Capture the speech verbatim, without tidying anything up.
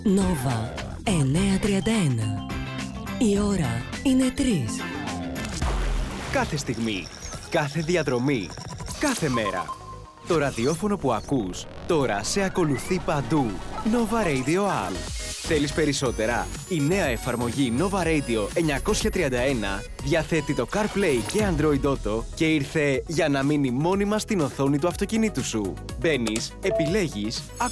Νόβα εννιακόσια τριάντα ένα. Η ώρα είναι τρεις. Κάθε στιγμή, κάθε διαδρομή, κάθε μέρα. Το ραδιόφωνο που ακούς τώρα σε ακολουθεί παντού. Nova Radio All. Θέλεις περισσότερα? Η νέα εφαρμογή Nova Radio εννιακόσια τριάντα ένα διαθέτει το CarPlay και Android Auto και ήρθε για να μείνει μόνιμα στην οθόνη του αυτοκινήτου σου. Μπαίνεις, επιλέγεις,